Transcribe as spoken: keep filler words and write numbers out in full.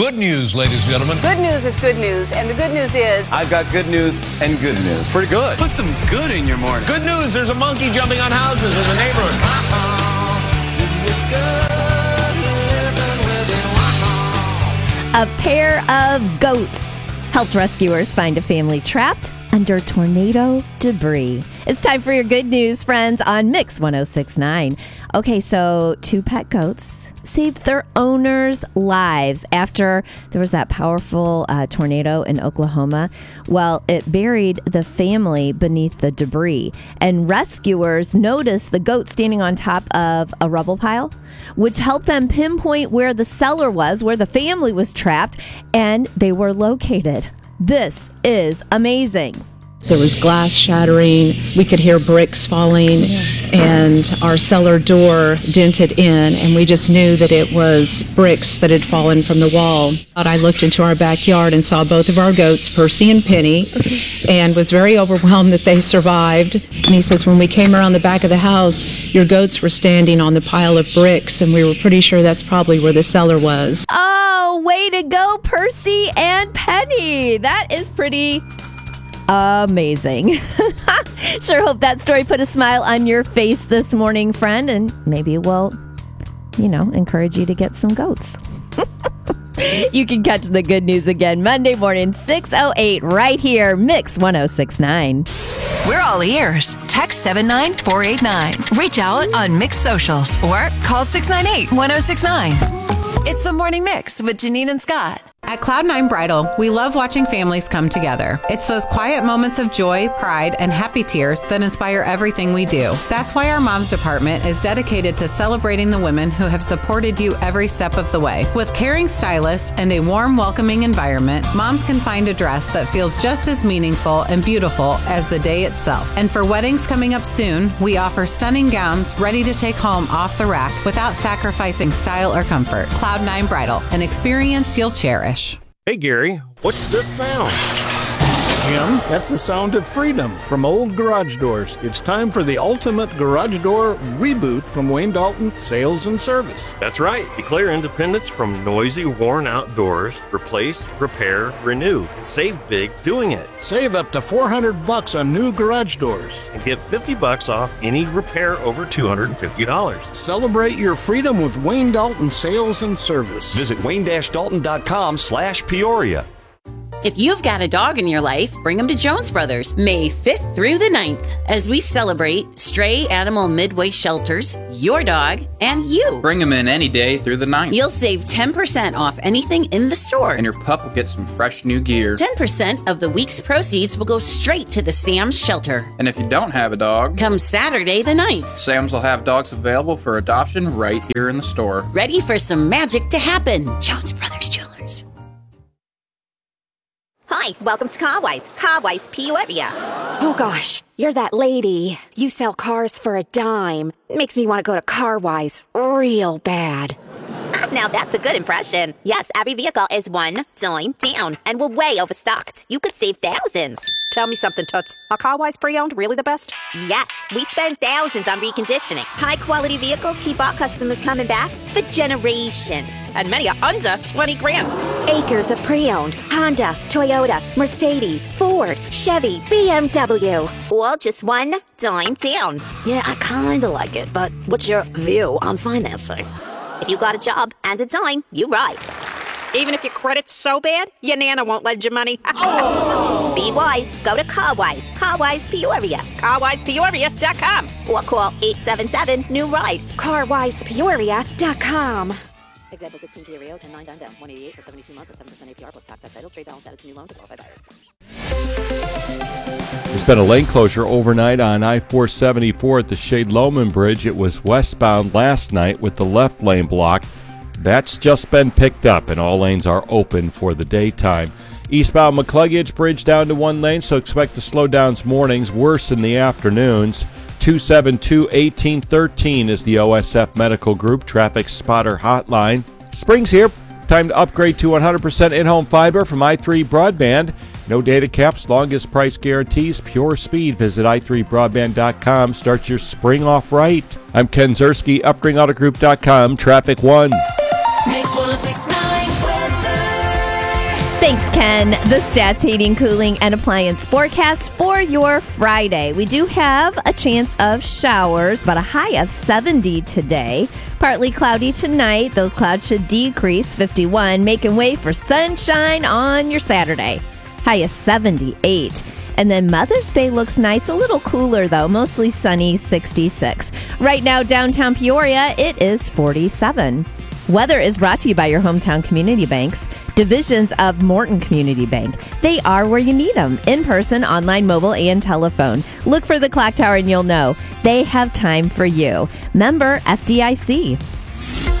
good news, ladies and gentlemen. Good news is good news, and the good news is... I've got good news and good news. Pretty good. Put some good in your morning. Good news, there's a monkey jumping on houses in the neighborhood. A pair of goats helped rescuers find a family trapped under tornado debris. It's time for your good news, friends, on Mix one oh six point nine. Okay, so two pet goats saved their owners' lives after there was that powerful uh, tornado in Oklahoma. Well, it buried the family beneath the debris, and rescuers noticed the goat standing on top of a rubble pile, which helped them pinpoint where the cellar was, where the family was trapped, and they were located. This is amazing. There was glass shattering, we could hear bricks falling, and our cellar door dented in, and we just knew that it was bricks that had fallen from the wall. I looked into our backyard and saw both of our goats, Percy and Penny, and was very overwhelmed that they survived. And he says, when we came around the back of the house, your goats were standing on the pile of bricks, and we were pretty sure that's probably where the cellar was. Oh, way to go, Percy and Penny. That is pretty... amazing. Sure hope that story put a smile on your face this morning, friend, and maybe we'll, you know, encourage you to get some goats. You can catch the good news again Monday morning, six oh eight, right here, Mix one oh six point nine. We're all ears. Text seven nine four eight nine. Reach out on Mix Socials or call six nine eight one oh six nine. It's the Morning Mix with Janine and Scott. At Cloud nine Bridal, we love watching families come together. It's those quiet moments of joy, pride, and happy tears that inspire everything we do. That's why our Moms Department is dedicated to celebrating the women who have supported you every step of the way. With caring stylists and a warm, welcoming environment, moms can find a dress that feels just as meaningful and beautiful as the day itself. And for weddings coming up soon, we offer stunning gowns ready to take home off the rack without sacrificing style or comfort. Cloud nine Bridal, an experience you'll cherish. Hey Gary, what's this sound? Jim, that's the sound of freedom from Old Garage Doors. It's time for the ultimate garage door reboot from Wayne Dalton Sales and Service. That's right. Declare independence from noisy, worn-out doors. Replace, repair, renew. And save big doing it. Save up to four hundred bucks on new garage doors. And get fifty bucks off any repair over two hundred fifty dollars. Celebrate your freedom with Wayne Dalton Sales and Service. Visit wayne dash dalton dot com slash Peoria. If you've got a dog in your life, bring them to Jones Brothers, May fifth through the ninth, as we celebrate Stray Animal Midway Shelters, your dog, and you. Bring them in any day through the ninth. You'll save ten percent off anything in the store. And your pup will get some fresh new gear. ten percent of the week's proceeds will go straight to the Sam's Shelter. And if you don't have a dog, come Saturday the ninth. Sam's will have dogs available for adoption right here in the store. Ready for some magic to happen. Jones Brothers Jewelers. Hi, welcome to Carwise. Carwise Peoria. Oh gosh, you're that lady. You sell cars for a dime. Makes me want to go to Carwise real bad. Now that's a good impression. Yes, every vehicle is one dime down, and we're way overstocked. You could save thousands. Tell me something, Toots. Are Carwise pre-owned really the best? Yes, we spend thousands on reconditioning. High-quality vehicles keep our customers coming back for generations. And many are under twenty grand. Acres of pre-owned. Honda, Toyota, Mercedes, Ford, Chevy, B M W. All just one dime down. Yeah, I kinda like it, but what's your view on financing? If you got a job and a dime, you're right. Even if your credit's so bad, your nana won't lend you money. Oh. Be wise. Go to Carwise. Carwise Peoria. Carwise Peoria dot com. Or call eight seven seven, new ride. Carwise Peoria dot com. Example sixteen Kia Rio, ten nine down down, one eighty-eight for seventy-two months at seven percent A P R plus tax that title. Trade balance added to new loan to qualified buyers. There's been a lane closure overnight on I four seventy-four at the Shade-Loman Bridge. It was westbound last night with the left lane blocked. That's just been picked up, and all lanes are open for the daytime. Eastbound McCluggage Bridge down to one lane, so expect the slowdowns mornings, worse in the afternoons. two seven two, one eight one three is the O S F Medical Group Traffic Spotter Hotline. Spring's here. Time to upgrade to one hundred percent in-home fiber from i three Broadband. No data caps, longest price guarantees, pure speed. Visit i three broadband dot com. Start your spring off right. I'm Ken Zerski, upgrade auto group dot com, Traffic One. Mix one oh six point nine weather. Thanks, Ken. The Stats Heating, Cooling, and Appliance forecast for your Friday. We do have a chance of showers, but a high of seventy today. Partly cloudy tonight. Those clouds should decrease, fifty-one, making way for sunshine on your Saturday. High is seventy-eight. And then Mother's Day looks nice, a little cooler though, mostly sunny, sixty-six. Right now, downtown Peoria, it is forty-seven. Weather is brought to you by your hometown community banks, divisions of Morton Community Bank. They are where you need them, in person, online, mobile, and telephone. Look for the clock tower and you'll know they have time for you. Member F D I C.